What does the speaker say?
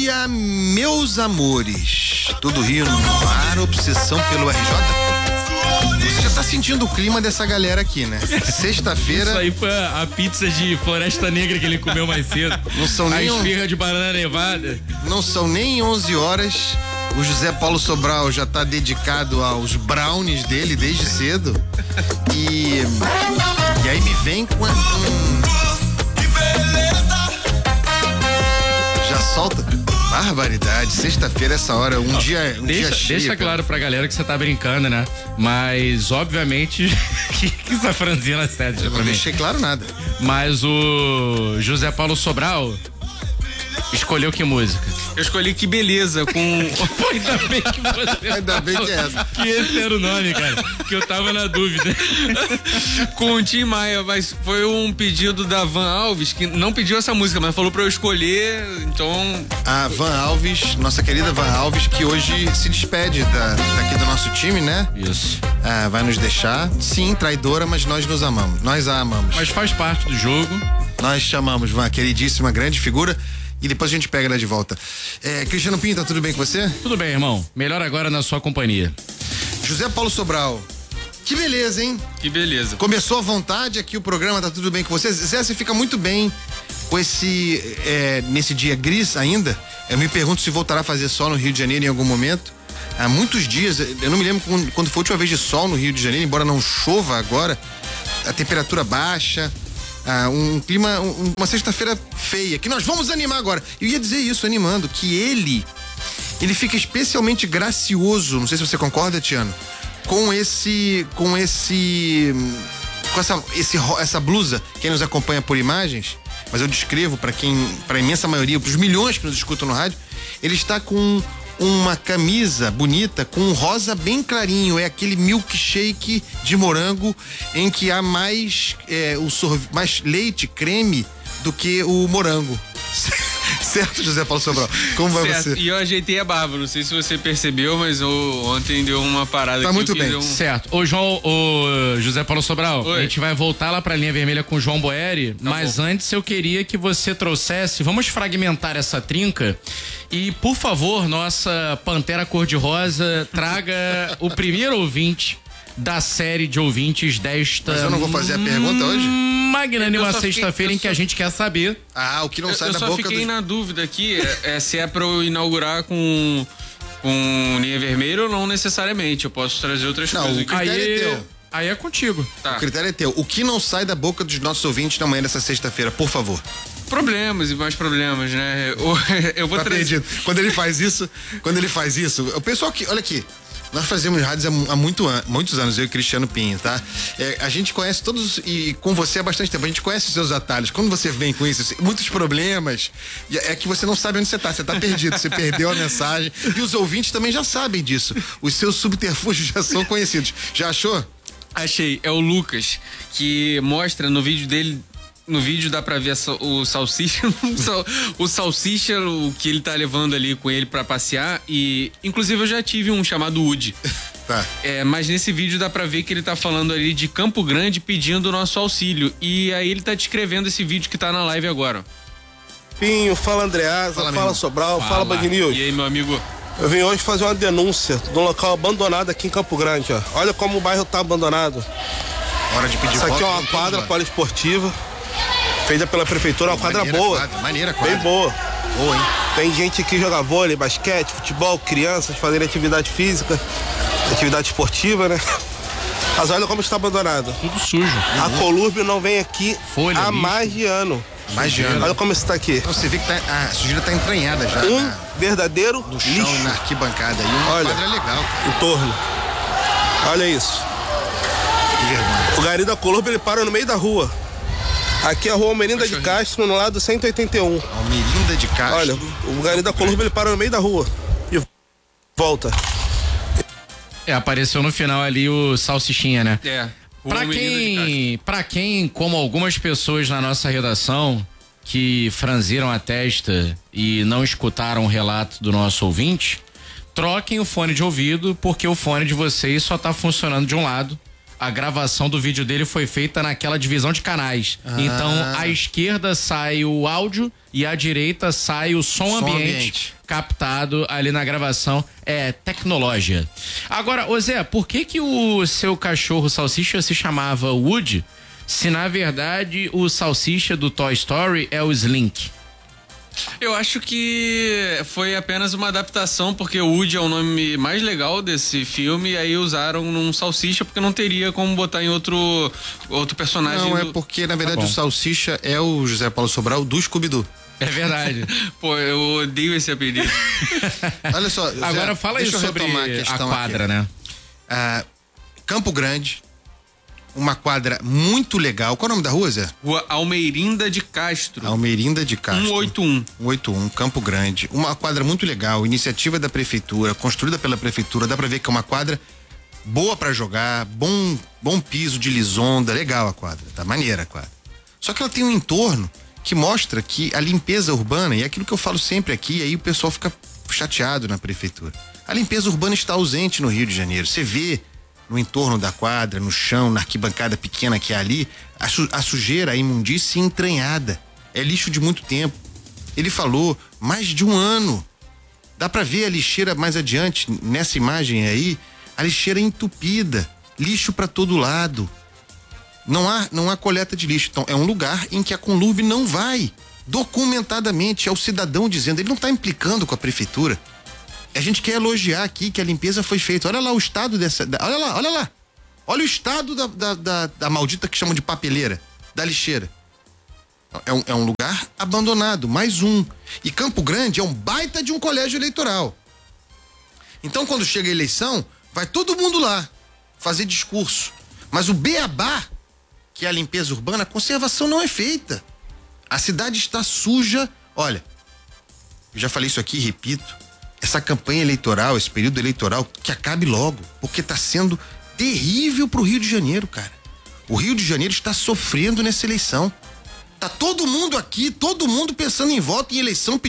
dia, meus amores. Todo Rio no ar, obsessão pelo RJ. Você já tá sentindo o clima dessa galera aqui, né? Sexta-feira. Isso aí foi a pizza de Floresta Negra que ele comeu mais cedo. Não são nem. A esfirra de banana nevada. Não são nem 11 horas. O José Paulo Sobral já tá dedicado aos brownies dele desde cedo. E aí me vem com. Já solta. Barbaridade. Sexta-feira, essa hora, dia cheio. Deixa claro pra galera que você tá brincando, né? Mas, obviamente, que essa franzina séria. Eu não deixei claro nada. Mas o José Paulo Sobral escolheu que música? Eu escolhi Que Beleza, com... Ainda bem que você... Ainda bem que é essa. Que esse era o nome, cara. Que eu tava na dúvida. Com o Tim Maia, mas foi um pedido da Van Alves, que não pediu essa música, mas falou pra eu escolher, então... A Van Alves, nossa querida Van Alves, que hoje se despede daqui do nosso time, né? Isso. Vai nos deixar. Sim, traidora, mas nós nos amamos. Nós a amamos. Mas faz parte do jogo. Nós chamamos, Van, queridíssima, grande figura. E depois a gente pega ela de volta. Cristiano Pinto, tá tudo bem com você? Tudo bem, irmão. Melhor agora na sua companhia. José Paulo Sobral. Que beleza, hein? Que beleza. Começou à vontade aqui o programa, tá tudo bem com você? Zé, você fica muito bem com nesse dia gris ainda. Eu me pergunto se voltará a fazer sol no Rio de Janeiro em algum momento. Há muitos dias, eu não me lembro quando foi a última vez de sol no Rio de Janeiro, embora não chova agora. A temperatura baixa. Um clima, uma sexta-feira feia, que nós vamos animar agora. Eu ia dizer isso, animando, que ele fica especialmente gracioso, não sei se você concorda, Tiano, com essa blusa. Quem nos acompanha por imagens, mas eu descrevo para a imensa maioria, para os milhões que nos escutam no rádio, ele está com uma camisa bonita com um rosa bem clarinho, é aquele milkshake de morango em que há mais mais leite, creme do que o morango. Certo, José Paulo Sobral? Como vai você? E eu ajeitei a barba, não sei se você percebeu, mas ontem deu uma parada. Tá muito bem. Certo. Ô José Paulo Sobral, a gente vai voltar lá pra linha vermelha com o João Boeri, mas antes eu queria que você trouxesse, vamos fragmentar essa trinca e, por favor, nossa Pantera Cor-de-Rosa traga o primeiro ouvinte da série de ouvintes desta... Mas eu não vou fazer a pergunta hoje? Magnânima sexta-feira em que a gente quer saber. O que não sai da boca... Eu só fiquei na dúvida aqui, se é pra eu inaugurar com linha vermelha ou não necessariamente. Eu posso trazer outras coisas. O critério é teu. Aí é contigo. Tá. O critério é teu. O que não sai da boca dos nossos ouvintes na manhã dessa sexta-feira, por favor? Problemas e mais problemas, né? Eu vou trazer... perdido. Quando ele faz isso, o pessoal que... Olha aqui. Nós fazemos rádios há muitos anos, eu e Cristiano Pinho, tá? A gente conhece todos, e com você há bastante tempo, a gente conhece os seus atalhos. Quando você vem com isso, muitos problemas, é que você não sabe onde você tá perdido, você perdeu a mensagem. E os ouvintes também já sabem disso. Os seus subterfúgios já são conhecidos. Já achou? Achei, é o Lucas, que mostra no vídeo dele. No vídeo dá pra ver o salsicha, o salsicha, o que ele tá levando ali com ele pra passear, e inclusive eu já tive um chamado Woody. Tá. Mas nesse vídeo dá pra ver que ele tá falando ali de Campo Grande pedindo o nosso auxílio, e aí ele tá descrevendo esse vídeo que tá na live agora. Pinho, fala Andreasa, fala Sobral, fala Band News. E aí, meu amigo? Eu vim hoje fazer uma denúncia de um local abandonado aqui em Campo Grande, ó. Olha como o bairro tá abandonado. Hora de pedir Isso aqui voto, é uma quadra poliesportiva feita pela prefeitura, uma quadra boa. Maneira quadra. Bem boa. Boa, hein? Tem gente que joga vôlei, basquete, futebol, crianças fazendo atividade física, atividade esportiva, né? Mas olha como está abandonado. Tudo sujo. A Colúrbio não vem aqui há mais de ano. Mais de ano. Olha como está aqui. Então, você vê que a sujeira tá entranhada já. Verdadeiro no chão, lixo. Na arquibancada. E uma quadra legal, cara. Em torno. Olha isso. Que vergonha. O gari da Colúrbio, ele para no meio da rua. Aqui é a rua Almerinda de Castro, no lado 181. Almerinda de Castro. Olha, o gari da Colúrbio, ele para no meio da rua e volta. Apareceu no final ali o salsichinha, né? Pra quem, como algumas pessoas na nossa redação que franziram a testa e não escutaram o relato do nosso ouvinte, troquem o fone de ouvido, porque o fone de vocês só tá funcionando de um lado a gravação do vídeo dele foi feita naquela divisão de canais. Então, à esquerda sai o áudio e à direita sai o som ambiente captado ali na gravação. É tecnologia. Agora, ô Zé, por que o seu cachorro Salsicha se chamava Woody, se na verdade o Salsicha do Toy Story é o Slink? Eu acho que foi apenas uma adaptação, porque o Woody é o nome mais legal desse filme, e aí usaram num Salsicha, porque não teria como botar em outro personagem. Não, é porque, na verdade, o Salsicha é o José Paulo Sobral do Scooby-Doo. É verdade. Pô, eu odeio esse apelido. Olha só, Zé, agora fala aí sobre a quadra, né? Campo Grande, uma quadra muito legal. Qual é o nome da rua, Zé? Rua Almeirinda de Castro. Almeirinda de Castro. 181. 181, Campo Grande. Uma quadra muito legal, iniciativa da prefeitura, construída pela prefeitura. Dá pra ver que é uma quadra boa pra jogar, bom piso de lisonda, legal a quadra, tá maneira a quadra. Só que ela tem um entorno que mostra que a limpeza urbana, e é aquilo que eu falo sempre aqui, aí o pessoal fica chateado na prefeitura. A limpeza urbana está ausente no Rio de Janeiro. Você vê no entorno da quadra, no chão, na arquibancada pequena que é ali, a sujeira, a imundície entranhada. É lixo de muito tempo. Ele falou, mais de 1 ano. Dá pra ver a lixeira mais adiante, nessa imagem aí, a lixeira entupida, lixo pra todo lado. Não há coleta de lixo. Então, é um lugar em que a Conlurb não vai. Documentadamente, é o cidadão dizendo, ele não tá implicando com a prefeitura. A gente quer elogiar aqui que a limpeza foi feita. Olha lá o estado dessa... Olha lá. Olha o estado da maldita que chamam de papeleira, da lixeira. É um lugar abandonado, mais um. E Campo Grande é um baita de um colégio eleitoral. Então, quando chega a eleição, vai todo mundo lá fazer discurso. Mas o beabá, que é a limpeza urbana, a conservação não é feita. A cidade está suja. Olha, eu já falei isso aqui e repito. Essa campanha eleitoral, esse período eleitoral, que acabe logo, porque está sendo terrível pro Rio de Janeiro, cara. O Rio de Janeiro está sofrendo nessa eleição. Tá todo mundo aqui, todo mundo pensando em voto, em eleição,